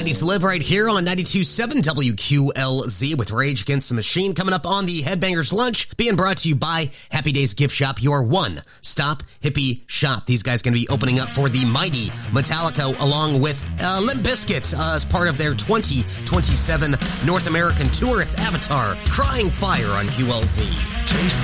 90s Live right here on 92.7 WQLZ with Rage Against the Machine. Coming up on the Headbangers Lunch, being brought to you by Happy Days Gift Shop, your one-stop hippie shop. These guys going to be opening up for the mighty Metallica along with Limp Bizkit as part of their 2027 North American tour. It's Avatar, Crying Fire on QLZ. Taste